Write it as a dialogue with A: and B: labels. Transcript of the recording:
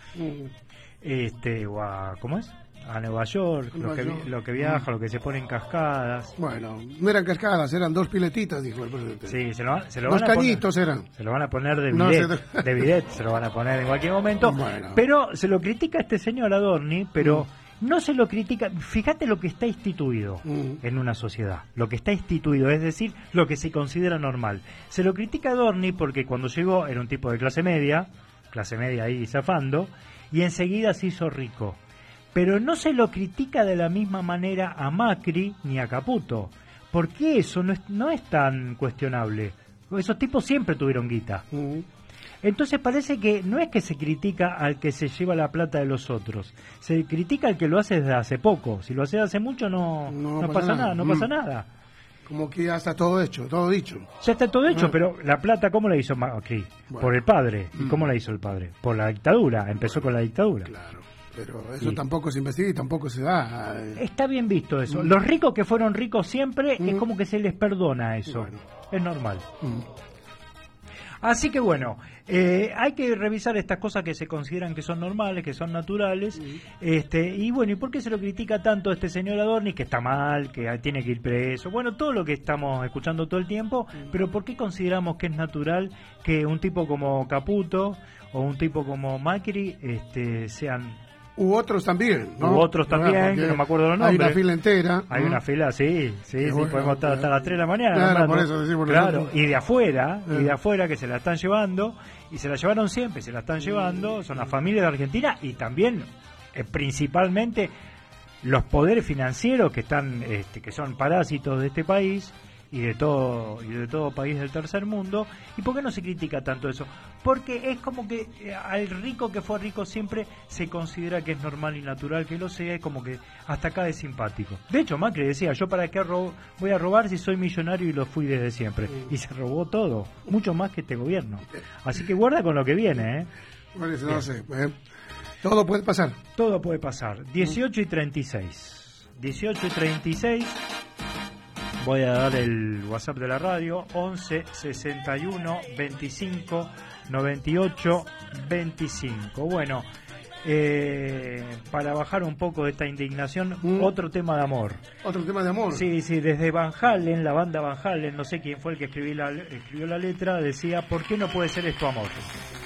A: o a, ¿cómo es? A Nueva York, lo que viaja, lo que se pone en cascadas.
B: Bueno, no eran cascadas, eran 2 piletitas, dijo el presidente.
A: Sí, se lo van
B: Los
A: a
B: cañitos
A: poner,
B: eran.
A: Se lo van a poner de bidet, de bidet, se lo van a poner en cualquier momento.
B: Bueno.
A: Pero se lo critica este señor Adorni, pero no se lo critica. Fíjate lo que está instituido en una sociedad, lo que está instituido, es decir, lo que se considera normal. Se lo critica Adorni porque cuando llegó era un tipo de clase media ahí zafando, y enseguida se hizo rico. Pero no se lo critica de la misma manera a Macri ni a Caputo, porque eso no es tan cuestionable. Esos tipos siempre tuvieron guita. Entonces parece que no es que se critica al que se lleva la plata de los otros, se critica al que lo hace desde hace poco. Si lo hace hace mucho no pasa nada, no pasa nada.
B: Como que ya está todo hecho, todo dicho.
A: Ya está todo hecho, pero la plata, ¿cómo la hizo Macri? Bueno. Por el padre. ¿Y cómo la hizo el padre? Por la dictadura, empezó con la dictadura.
B: Claro. Pero eso tampoco se investiga y tampoco se da.
A: Está bien visto eso. Los ricos que fueron ricos siempre es como que se les perdona eso. Bueno. Es normal. Así que bueno, hay que revisar estas cosas que se consideran que son normales, que son naturales. Y bueno, ¿y por qué se lo critica tanto a este señor Adorni? Que está mal, que tiene que ir preso. Bueno, todo lo que estamos escuchando todo el tiempo. Pero ¿por qué consideramos que es natural que un tipo como Caputo o un tipo como Macri sean...
B: U otros también, ¿no?
A: U otros también, que no me acuerdo los nombres.
B: Hay una fila entera.
A: Hay una fila, sí, bueno, podemos estar hasta las 3 de la mañana.
B: Claro, por eso decimos
A: claro, y de afuera que se la están llevando, y se la llevaron siempre, se la están llevando, son las familias de Argentina y también, principalmente, los poderes financieros que están, que son parásitos de este país y de todo país del tercer mundo. ¿Y por qué no se critica tanto eso? Porque es como que al rico que fue rico siempre se considera que es normal y natural que lo sea, es como que hasta acá es simpático. De hecho, Macri decía, yo para qué voy a robar si soy millonario y lo fui desde siempre. Y se robó todo, mucho más que este gobierno. Así que guarda con lo que viene,
B: Bueno, no sé, todo puede pasar.
A: Todo puede pasar. 18 y 36. 18 y 36. Voy a dar el WhatsApp de la radio, 11 61 25 98 25. Bueno, para bajar un poco de esta indignación, otro tema de amor.
B: ¿Otro tema de amor?
A: Sí, desde Van Halen, la banda Van Halen, no sé quién fue el que escribió la letra, decía, ¿por qué no puede ser esto amor?